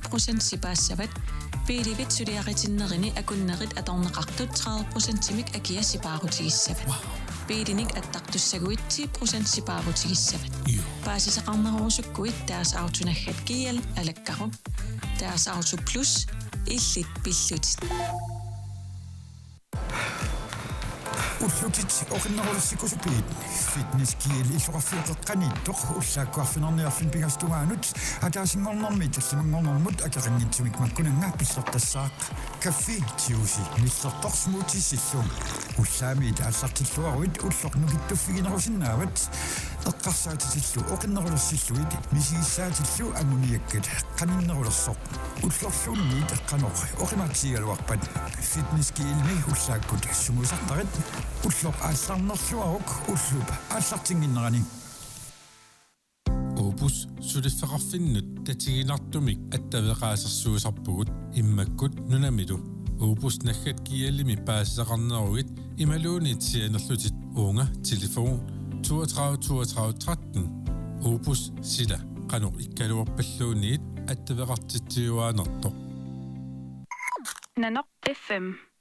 10% sipaassavit piilivit suliaqitinnerinni akunnerit atorneqartut 30%-imik akia sipaarutigissavat piilinik attaqtussaguit 10% sipaarutigissavat paasisaqarnerusukkuit taas autunaggat kial alakkarup taas auto plus illit pillutit Ullutit oqinnerulissikusupiit fitness kiil illuqarfiuqeqqaniittoq ullaakkuarfinerniarfin pigastugaanut akaasingornermit ullimangornermut akeqanngitsimik makkunangaa pissertassaaq kaffi tiusi nillertorsmuutisillum ullaamiit aallartilluaruit ullernukittuффигинерусиннаават эққарсаатисиллу оқиннерулерсиллуит мисигиссаатиллу амуниаккат қаниннерулерсоқ уллорлуунниит эққанеқ оқиматсигалуарпат фитнес киилми уллааккут сумусартарит уллоқ аалларнерлуарук уллуп ааллартингиннерани Opus sulifferarfinnut tatигинартумик аттавеқаасерсуусарпугут иммаккут нунамилу Opus наггат киаллими паассақарнеругит ималуунит сианерлутит уунга телефон 32 32 13 Opus sila qanu ikkaluarpalluuniit attavеқартитсиуаанерто Nanoq FM